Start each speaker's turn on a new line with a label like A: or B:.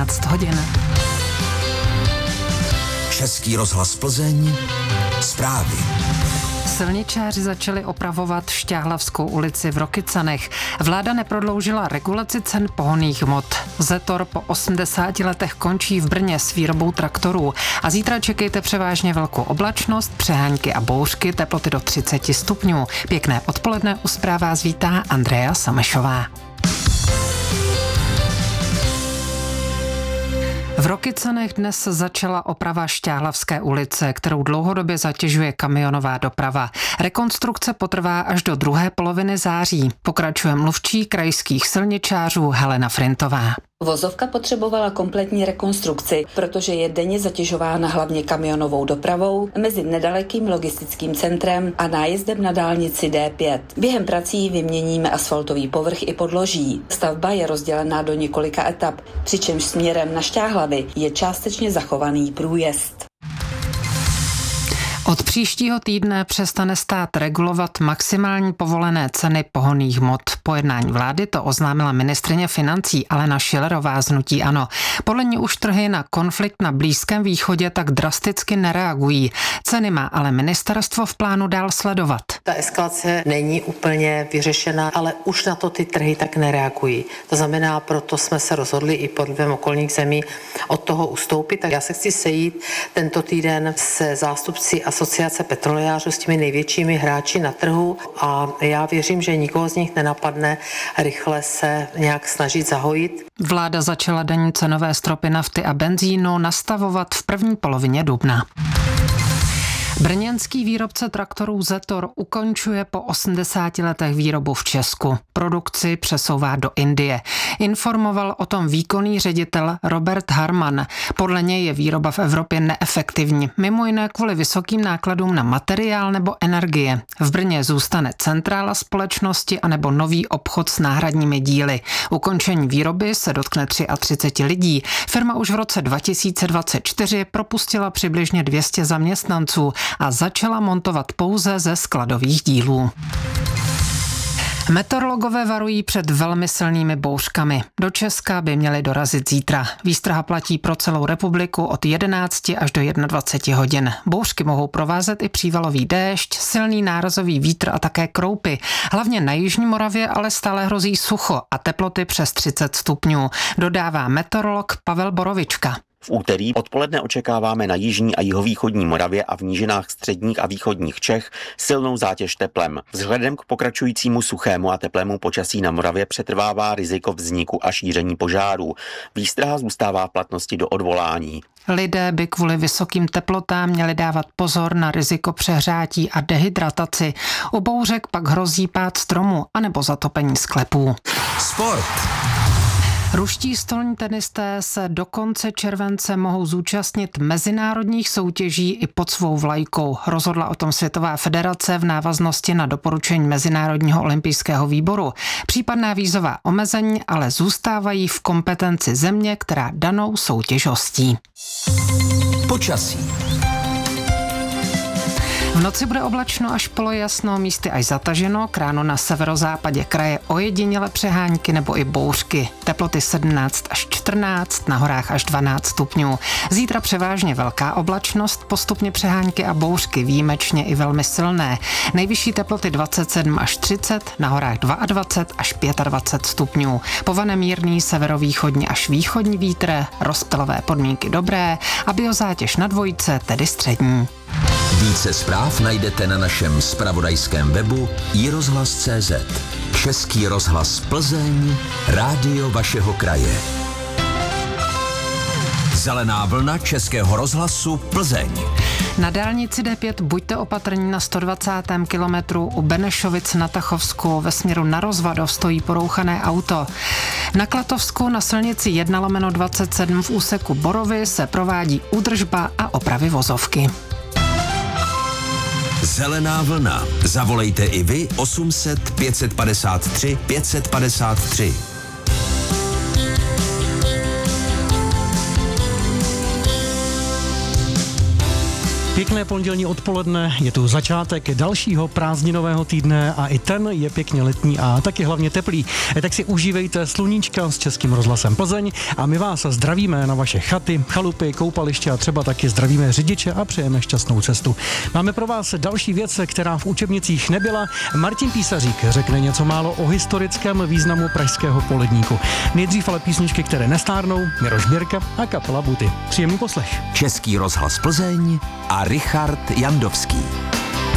A: 12 hodin.
B: Český rozhlas Plzeň, zprávy.
A: Silničáři začali opravovat Šťáhlavskou ulici v Rokycanech. Vláda neprodloužila regulaci cen pohonných hmot. Zetor po 80 letech končí v Brně s výrobou traktorů. A zítra čekejte převážně velkou oblačnost, přehánky a bouřky, teploty do 30 stupňů. Pěkné odpoledne, u zpráv vás vítá Andrea Samešová. V Rokycanech dnes začala oprava Šťáhlavské ulice, kterou dlouhodobě zatěžuje kamionová doprava. Rekonstrukce potrvá až do druhé poloviny září. Pokračuje mluvčí krajských silničářů Helena Frintová.
C: Vozovka potřebovala kompletní rekonstrukci, protože je denně zatěžována hlavně kamionovou dopravou mezi nedalekým logistickým centrem a nájezdem na dálnici D5. Během prací vyměníme asfaltový povrch i podloží. Stavba je rozdělená do několika etap, přičemž směrem na Šťáhlavy je částečně zachovaný průjezd.
A: Od příštího týdne přestane stát regulovat maximální povolené ceny pohonných hmot. Po jednání vlády to oznámila ministryně financí Alena Schillerová z hnutí ANO. Podle ní už trhy na konflikt na Blízkém východě tak drasticky nereagují. Ceny má ale ministerstvo v plánu dál sledovat.
D: Ta eskalace není úplně vyřešena, ale už na to ty trhy tak nereagují. To znamená, proto jsme se rozhodli i pod vlivem okolních zemí od toho ustoupit. Tak já se chci sejít tento týden se zástupci Asociace petrolejářů, s těmi největšími hráči na trhu a já věřím, že nikoho z nich nenapadne rychle se nějak snažit zahojit.
A: Vláda začala denní cenové stropy nafty a benzínu nastavovat v první polovině dubna. Brněnský výrobce traktorů Zetor ukončuje po 80 letech výrobu v Česku. Produkci přesouvá do Indie. Informoval o tom výkonný ředitel Robert Harman. Podle něj je výroba v Evropě neefektivní, mimo jiné kvůli vysokým nákladům na materiál nebo energie. V Brně zůstane centrála společnosti anebo nový obchod s náhradními díly. Ukončení výroby se dotkne 33 lidí. Firma už v roce 2024 propustila přibližně 200 zaměstnanců a začala montovat pouze ze skladových dílů. Meteorologové varují před velmi silnými bouřkami. Do Česka by měly dorazit zítra. Výstraha platí pro celou republiku od 11 až do 21 hodin. Bouřky mohou provázet i přívalový déšť, silný nárazový vítr a také kroupy. Hlavně na jižní Moravě ale stále hrozí sucho a teploty přes 30 stupňů, dodává meteorolog Pavel Borovička.
E: V úterý odpoledne očekáváme na jižní a jihovýchodní Moravě a v nížinách středních a východních Čech silnou zátěž teplem. Vzhledem k pokračujícímu suchému a teplému počasí na Moravě přetrvává riziko vzniku a šíření požárů. Výstraha zůstává v platnosti do odvolání.
A: Lidé by kvůli vysokým teplotám měli dávat pozor na riziko přehřátí a dehydrataci. U bouřek pak hrozí pád stromů anebo zatopení sklepů.
B: Sport.
A: Ruští stolní tenisté se do konce července mohou zúčastnit mezinárodních soutěží i pod svou vlajkou. Rozhodla o tom Světová federace v návaznosti na doporučení Mezinárodního olympijského výboru. Případná vízová omezení ale zůstávají v kompetenci země, která danou soutěž hostí.
B: Počasí.
A: V noci bude oblačno až polojasno, místy až zataženo, k ránu na severozápadě kraje ojediněle přehánky nebo i bouřky. Teploty 17 až 14, na horách až 12 stupňů. Zítra převážně velká oblačnost, postupně přehánky a bouřky, výjimečně i velmi silné. Nejvyšší teploty 27 až 30, na horách 22 až 25 stupňů. Povane mírný severovýchodní až východní vítr, rozptylové podmínky dobré a biozátěž na dvojce, tedy střední.
B: Více zpráv najdete na našem zpravodajském webu iRozhlas.cz. Český rozhlas Plzeň, rádio vašeho kraje. Zelená vlna Českého rozhlasu Plzeň.
A: Na dálnici D5 buďte opatrní na 120. kilometru u Benešovic na Tachovsku ve směru na Rozvadov stojí porouchané auto. Na Klatovsku na silnici 1/27 v úseku Borovy se provádí údržba a opravy vozovky.
B: Zelená vlna. Zavolejte i vy 800 553 553.
F: Pěkný Pěkné pondělní odpoledne, je tu začátek dalšího prázdninového týdne a i ten je pěkně letní a taky hlavně teplý. Tak si užívejte sluníčka s Českým rozhlasem Plzeň a my vás zdravíme na vaše chaty, chalupy, koupaliště a třeba taky zdravíme řidiče a přejeme šťastnou cestu. Máme pro vás další věc, která v učebnicích nebyla. Martin Písařík řekne něco málo o historickém významu pražského poledníku. Nejdřív ale písničky, které nestárnou, Miroš Birka a kapela Buty. Příjemný poslech.
B: Český rozhlas Plzeň a Richard Jandovský.